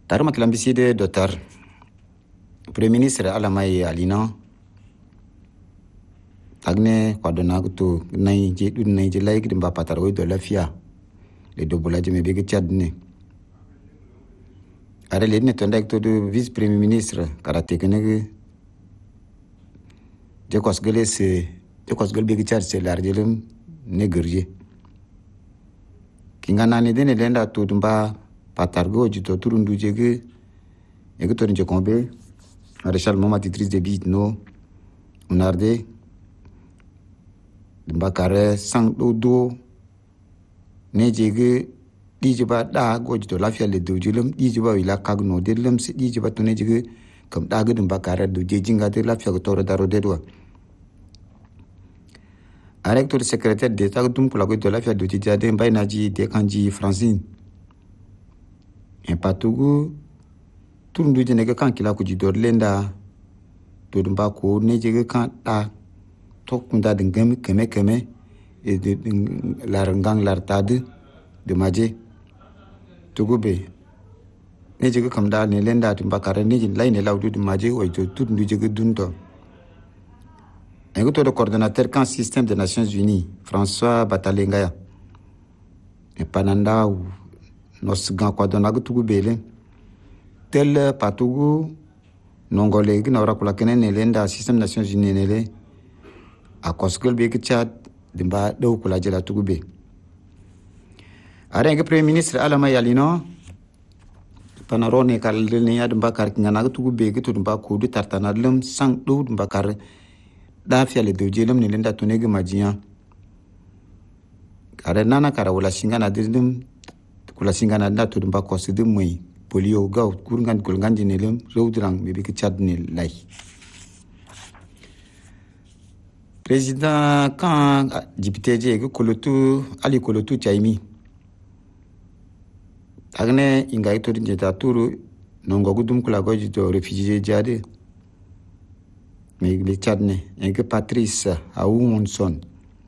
Tarma kilambiside dotar Premier ministre alamai alina tagne kwadona kuto nai je dun nai je laik dimba pataroi do lafia le dobola je mebe ke chadne are le ne tonda to do vice premier ministre karate kenege je kosgele be ke chad se larjelum ne gerje kingana ne dene lenda to dumba patargo jito turundu jege ego to nje kombe maréchal Moma Titrice de Bit no unarde Mbakare sang do ne jege dijiba da gojito lafia le dojulum dijiba wila kagno delum se dijiba to ne jege kam da gudum bakare do jejinga de lafia ko toro daro dedwa directeur secrétaire d'état dum kula ko de lafia do jijade mbaynaji de kanji Francine en patugu turundu jene ke kan kila ko jidor lenda to dumba ko ne jege kan da tokunda dingem keme e de larangang lartade de maje tugube ne jege kam da ne lenda dumba kare ne jin lay ne lawdu de maje o to turundu jege dundo en to le coordonnateur camp système des Nations Unies François Batalengaya e pananda nos gan ko dona tugube le tel patugu nongole gina ora kula kenen ne lenda système Nations Unies ne a kosgol be ke chat dimba do kula jela tugube are nge premier ministre alama yalino panarone kal ne ya dimba kar ngana tugube ke to dimba ko du tartana lum sang do dimba kar da fiale do jelum ne lenda tunege majiya are nana kara wala singana dirdim kula singana da to dimba ko sidum moy polio gaw kurngan kulngan dinelum rewdrang be ke chat ne lay président kan député je ko kolotu ali kolotu chaimi agne ingai to dinta turu nongo gudum kula goji to réfugié jade mais le chat ne en Patrice Aoumonson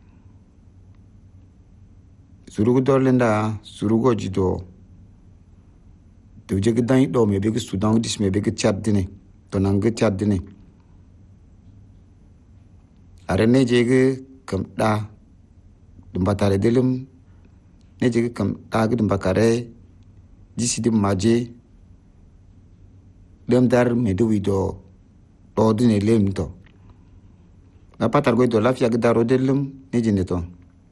surugo dolenda surugo jido to jege dan do me be Sudan dis me be chat dine to nang chat dine arene jege kam da dumba tare delum ne jege kam da dumba kare disi dim maje dem dar me do wido do dine lem to na patar go do lafia gdaro delum ne jine to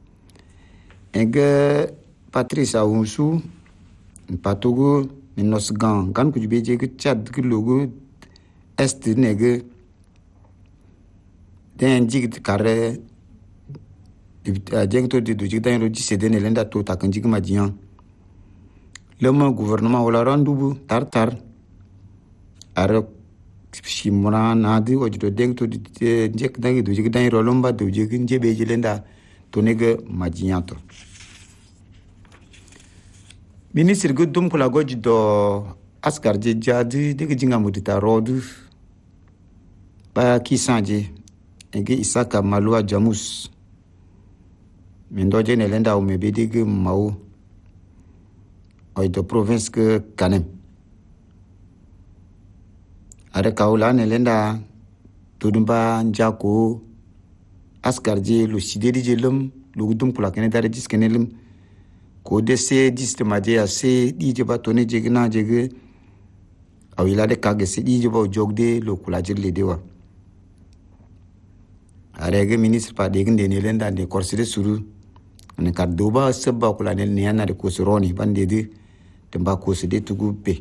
enge Patrice Aounsou patugo nos gan kan ku jube jege chat ki logo est nege den jig kare jeng to de jig dan ro jise den lenda to ta kan jig madian le mo gouvernement wala randubu tartar are simona na di ojo deng to de jek dan do jig dan ro lomba do jig njebe lenda to nege madian to ministre gudum kula goji do askar je jadi de jinga mudita rodu ba kisanje ege Isaka Malua Jamus mindoje ne lenda o mebedig mau oito province ke Kanem are kaula ne lenda tudumba njako askar je lu sidedi jelum lu gudum kula kene dare diskenelum ko dese distemaje ase dije ba tone jegna jege awila de kage se dije ba jogde lo kula jirle dewa arege ministre pa de ngende ne lenda de korside suru ne kaddoba sabba kula ne yana de kosoroni bande de temba koside tugupe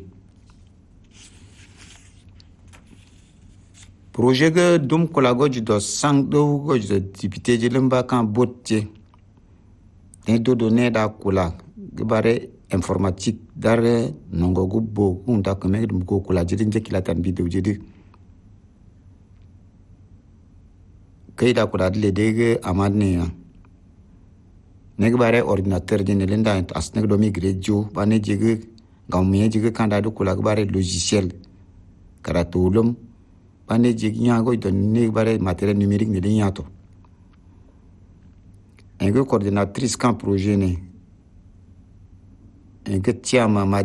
projet ga dum kula goji do sang do goji do député jelemba kan botje ne do donné da kula gbare informatique dare nongo gubbo kunta kame dum ko kula jidin je kilatan bidiyo jidi kay da kula dile dege amadne ya ne gbare ordinateur de lenda asne do migrejo bane jige gamme jige kanda do kula gbare logiciel karatulum bane jige nyago do ne gbare matériel numérique ne nyato en coordinatrice camp projet ne en que tiama